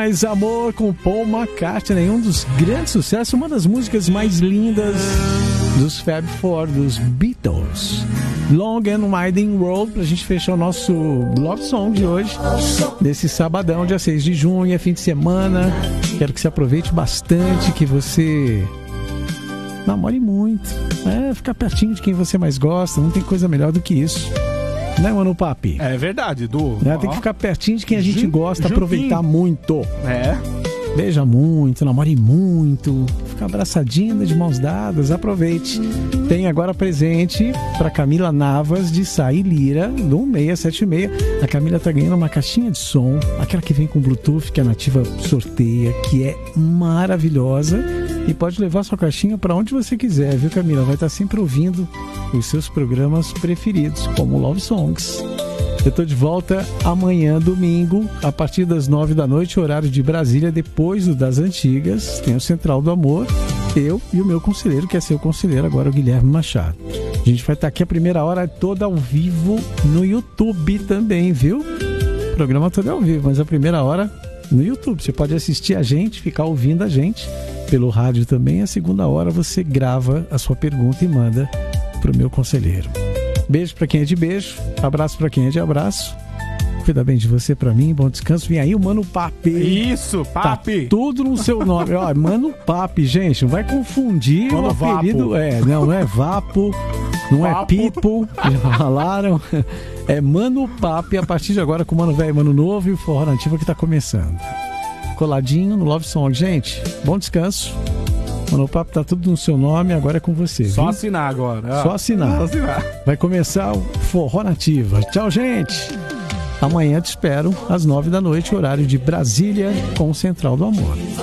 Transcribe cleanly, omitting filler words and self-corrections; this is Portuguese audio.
Mais Amor com Paul McCartney, um dos grandes sucessos, uma das músicas mais lindas dos Fab Four, dos Beatles. Long and Winding Road, pra gente fechar o nosso Love Song de hoje, desse sabadão, dia 6 de junho, é fim de semana. Quero que você aproveite bastante, que você namore muito, ficar pertinho de quem você mais gosta, não tem coisa melhor do que isso. Né, Mano Papi? É verdade, Edu. Tem que ficar pertinho de quem a gente gosta, aproveitar muito. Beija muito, namore muito, fica abraçadinha de mãos dadas, aproveite. Tem agora presente para Camila Navas de Sai Lira, do 1676. A Camila tá ganhando uma caixinha de som, aquela que vem com Bluetooth, que a Nativa sorteia, que é maravilhosa. E pode levar sua caixinha para onde você quiser, viu, Camila? Vai estar sempre ouvindo os seus programas preferidos, como Love Songs. Eu tô de volta amanhã, domingo, a partir das 9 da noite, horário de Brasília, depois do Das Antigas. Tem o Central do Amor, eu e o meu conselheiro, que é seu conselheiro agora, o Guilherme Machado. A gente vai estar aqui a primeira hora toda ao vivo no YouTube também, viu? O programa todo é ao vivo, mas a primeira hora no YouTube. Você pode assistir a gente, ficar ouvindo a gente pelo rádio também. A segunda hora você grava a sua pergunta e manda pro meu conselheiro. Beijo pra quem é de beijo, abraço pra quem é de abraço. Cuida bem de você, pra mim, bom descanso. Vem aí o Mano Papi. Isso, Papi. Tá tudo no seu nome. Ó, Mano Papi, gente, não vai confundir o apelido. Não é Vapo, não é Pipo, já falaram. É Mano Papi, a partir de agora com o Mano Velho, Mano Novo e o Forró Nativa que tá começando. Coladinho no Love Song, gente. Bom descanso. Mano, o papo tá tudo no seu nome, agora é com você. Só viu? assinar agora. Só assinar. Vai começar o Forró Nativa. Tchau, gente. Amanhã te espero às 9 da noite, horário de Brasília, com o Central do Amor.